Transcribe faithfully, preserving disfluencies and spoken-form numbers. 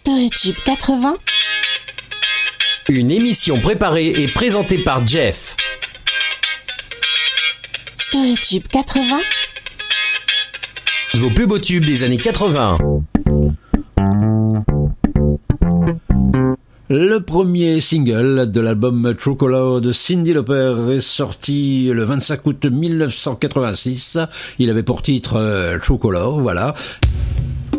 StoryTube quatre-vingts. Une émission préparée et présentée par Jeff. StoryTube quatre-vingts. Vos plus beaux tubes des années quatre-vingts. Le premier single de l'album True Color de Cyndi Lauper est sorti le vingt-cinq août mille neuf cent quatre-vingt-six. Il avait pour titre euh, True Color, voilà.